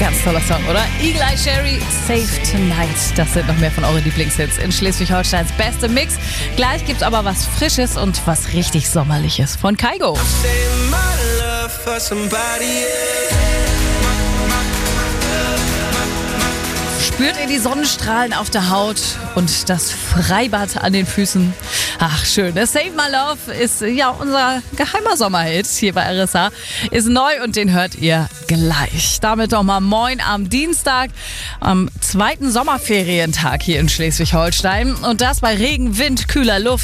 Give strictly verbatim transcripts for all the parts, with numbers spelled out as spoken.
Ganz toller Song, oder? Eagle Eye Cherry, Save Tonight. Das sind noch mehr von euren Lieblingshits in Schleswig-Holsteins beste Mix. Gleich gibt's aber was Frisches und was richtig Sommerliches von Kygo. Spürt ihr die Sonnenstrahlen auf der Haut und das Freibad an den Füßen? Ach, schön. Das Save My Love ist ja unser geheimer Sommerhit hier bei R S A. Ist neu und den hört ihr gleich. Damit doch mal moin am Dienstag, am zweiten Sommerferientag hier in Schleswig-Holstein. Und das bei Regen, Wind, kühler Luft.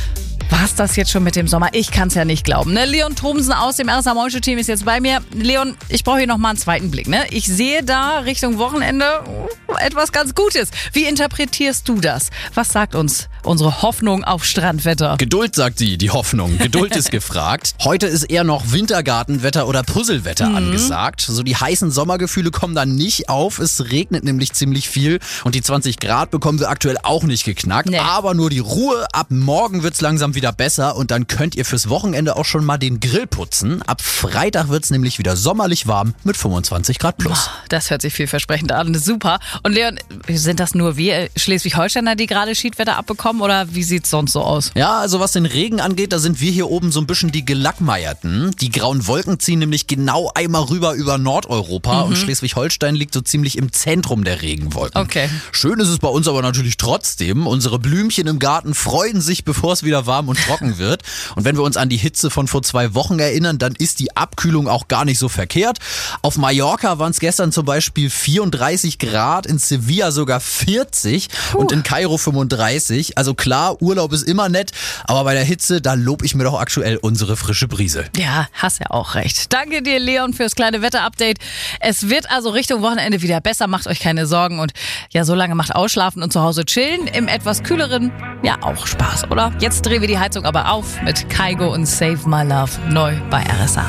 War's das jetzt schon mit dem Sommer? Ich kann's ja nicht glauben. Ne? Leon Thomsen aus dem R S A-Moin-Show-Team ist jetzt bei mir. Leon, ich brauche hier nochmal einen zweiten Blick. Ne? Ich sehe da Richtung Wochenende etwas ganz Gutes. Wie interpretierst du das? Was sagt uns unsere Hoffnung auf Strandwetter? Geduld, sagt sie, die Hoffnung. Geduld ist gefragt. Heute ist eher noch Wintergartenwetter oder Puzzlewetter mhm. angesagt. So die heißen Sommergefühle kommen dann nicht auf. Es regnet nämlich ziemlich viel und die zwanzig Grad bekommen wir aktuell auch nicht geknackt. Nee. Aber nur die Ruhe. Ab morgen wird's langsam wieder besser und dann könnt ihr fürs Wochenende auch schon mal den Grill putzen. Ab Freitag wird's nämlich wieder sommerlich warm mit fünfundzwanzig Grad plus. Das hört sich vielversprechend an. Super. Und Leon, sind das nur wir Schleswig-Holsteiner, die gerade Schiedwetter abbekommen oder wie sieht's sonst so aus? Ja, also was den Regen angeht, da sind wir hier oben so ein bisschen die Gelackmeierten. Die grauen Wolken ziehen nämlich genau einmal rüber über Nordeuropa mhm. und Schleswig-Holstein liegt so ziemlich im Zentrum der Regenwolken. Okay. Schön ist es bei uns aber natürlich trotzdem. Unsere Blümchen im Garten freuen sich, bevor es wieder warm und trocken wird. Und wenn wir uns an die Hitze von vor zwei Wochen erinnern, dann ist die Abkühlung auch gar nicht so verkehrt. Auf Mallorca waren es gestern zum Beispiel vierunddreißig Grad, in Sevilla sogar vierzig Puh. Und in Kairo fünfunddreißig. Also klar, Urlaub ist immer nett, aber bei der Hitze, da lob ich mir doch aktuell unsere frische Brise. Ja, hast ja auch recht. Danke dir, Leon, fürs kleine Wetterupdate. Es wird also Richtung Wochenende wieder besser, macht euch keine Sorgen. Und ja, so lange macht Ausschlafen und zu Hause chillen im etwas kühleren ja auch Spaß, oder? Jetzt drehen wir die Heizung aber auf mit Kygo und Save My Love neu bei R S A.